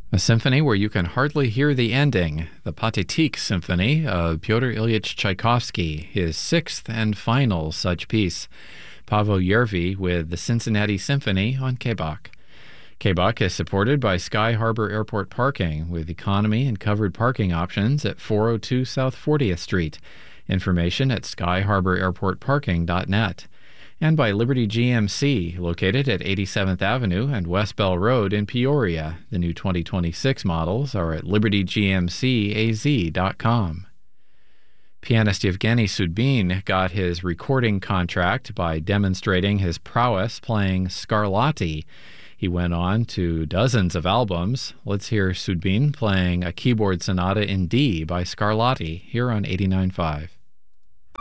A symphony where you can hardly hear the ending, the Pathetique Symphony of Pyotr Ilyich Tchaikovsky, his sixth and final such piece. Paavo Järvi with the Cincinnati Symphony on KBAQ. KBAQ is supported by Sky Harbor Airport Parking with economy and covered parking options at 402 South 40th Street. Information at skyharbораirportparking.net. And by Liberty GMC, located at 87th Avenue and West Bell Road in Peoria. The new 2026 models are at libertygmcaz.com. Pianist Yevgeny Sudbin got his recording contract by demonstrating his prowess playing Scarlatti. He went on to dozens of albums. Let's hear Sudbin playing a keyboard sonata in D by Scarlatti here on 89.5.